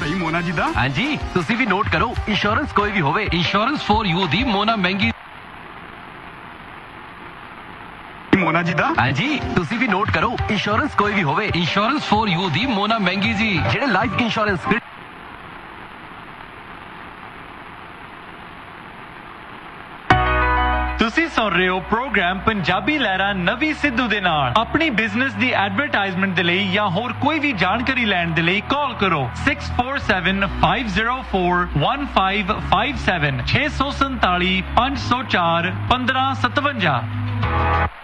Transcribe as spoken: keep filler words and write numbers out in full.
ਸਹੀ ਮੋਨਾ ਜੀ ਦਾ। ਹਾਂਜੀ, ਤੁਸੀਂ ਵੀ ਨੋਟ ਕਰੋ, ਇੰਸ਼ੋਰੈਂਸ ਕੋਈ ਵੀ ਹੋਵੇ, ਇੰਸ਼ੋਰੈਂਸ ਫॉर ਯੂ ਦੀ ਮੋਨਾ ਮਹਿੰਗੀ। ਮੋਨਾ ਜੀ ਦਾ। ਹਾਂਜੀ, ਤੁਸੀਂ ਵੀ ਨੋਟ ਕਰੋ, ਇੰਸ਼ੋਰੈਂਸ ਕੋਈ ਵੀ ਹੋਵੇ, ਇੰਸ਼ੋਰੈਂਸ ਫॉर ਯੂ ਦੀ ਮੋਨਾ ਮਹਿੰਗੀ ਜੀ। ਜਿਹੜੇ ਲਾਈਫ ਇੰਸ਼ੋਰੈਂਸ ਤੁਸੀਂ ਸੁਣ ਰਹੇ ਹੋ ਪ੍ਰੋਗਰਾਮ ਪੰਜਾਬੀ ਲਹਿਰਾਂ ਨਵੀਂ ਸਿੱਧੂ ਦੇ ਨਾਲ। ਆਪਣੀ ਬਿਜ਼ਨਸ ਦੀ ਐਡਵਰਟਾਈਜ਼ਮੈਂਟ ਦੇ ਲਈ ਜਾਂ ਹੋਰ ਕੋਈ ਵੀ ਜਾਣਕਾਰੀ ਲੈਣ ਦੇ ਲਈ ਕਾਲ ਕਰੋ six four seven five zero four one five five seven ਛੇ ਸੌ ਸੰਤਾਲੀ ਪੰਜ ਸੌ ਚਾਰ ਪੰਦਰਾਂ ਸਤਵੰਜਾ।